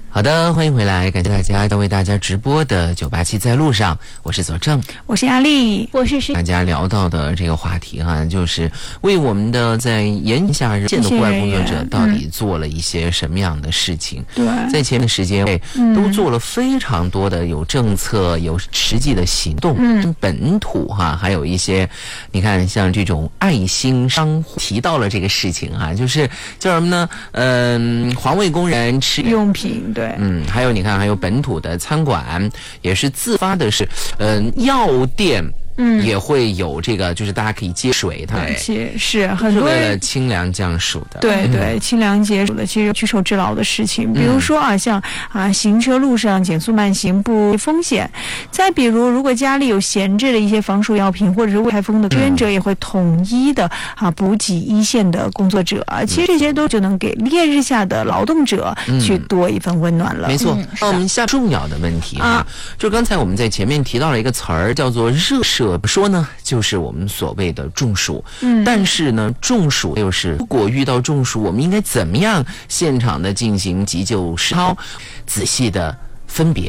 好的，欢迎回来，感谢大家为大家直播的987在路上，我是左正， 我是阿丽， 我是大家聊到的这个话题哈，就是为我们的在炎夏日线的户外工作者到底做了一些什么样的事情？ 对， 在前面时间都做了非常多的有政策、有实际的行动，本土哈，还有一些你看像这种爱心商户提到了这个事情哈，就是叫什么呢？环卫工人吃用品，对， 还有你看，还有本土的餐馆也是自发的是，药店。也会有这个，就是大家可以接水，它是很多为了清凉降暑的， 对，清凉解暑的，其实举手之劳的事情。比如说像行车路上减速慢行不风险。再比如，如果家里有闲置的一些防暑药品或者是未开封的，志愿者也会统一的补给一线的工作者。其实这些都就能给烈日下的劳动者去多一份温暖了。 没错，那我们下重要的问题就刚才我们在前面提到了一个词儿，叫做热射。怎么说呢？就是我们所谓的中暑。但是呢，中暑又是如果遇到中暑，我们应该怎么样现场的进行急救实操，仔细的分别。